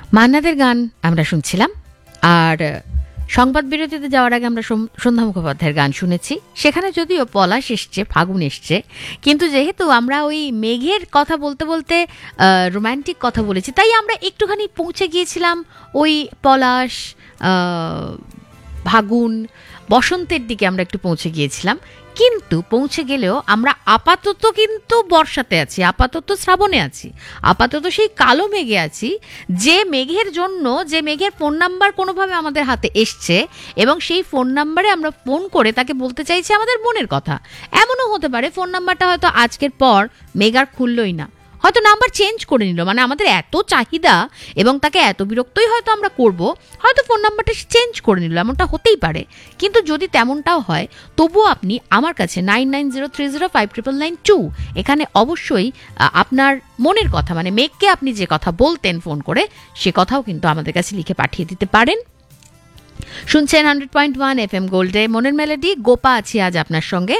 মান্নাদের গান আমরা শুনছিলাম। আর সংবাদ বিরতিতে যাওয়ার আগে আমরা সন্ধ্যা মুখোপাধ্যায়ের গান শুনেছি। সেখানে যদিও পলাশ এসছে, ফাগুন এসছে, কিন্তু যেহেতু আমরা ওই মেঘের কথা বলতে বলতে রোম্যান্টিক কথা বলেছি, তাই আমরা একটুখানি পৌঁছে গিয়েছিলাম ওই পলাশ, ফাগুন, বসন্তের দিকে আমরা একটু পৌঁছে গিয়েছিলাম। কিন্তু পৌঁছে গেলেও আমরা আপাতত কিন্তু বর্ষাতে আছি, আপাতত শ্রাবণে আছি, আপাতত সেই কালো মেঘে আছি, যে মেঘের জন্য, যে মেঘের ফোন নাম্বার কোনোভাবে আমাদের হাতে এসছে এবং সেই ফোন নাম্বারে আমরা ফোন করে তাকে বলতে চাইছি আমাদের মনের কথা। এমনও হতে পারে ফোন নাম্বারটা হয়তো আজকের পর মেঘ আর খুললই না, হয়তো নাম্বার চেঞ্জ করে নিল, মানে আমাদের এত চাহিদা এবং তাকে এত বিরক্তই হয়তো আমরা করব, হয়তো ফোন নাম্বারটা চেঞ্জ করে নিল, এমনটা হতেই পারে। কিন্তু যদি তেমনটাও হয়, তবুও আপনি আমার কাছে 9903059992 এখানে অবশ্যই আপনার মনের কথা, মানে মেঘকে আপনি যে কথা বলতেন ফোন করে, সে কথাও কিন্তু আমাদের কাছে লিখে পাঠিয়ে দিতে পারেন। শুনছেন 100.1 FM গোল্ডে মনের মেলোডি, গোপা আছি আজ আপনার সঙ্গে।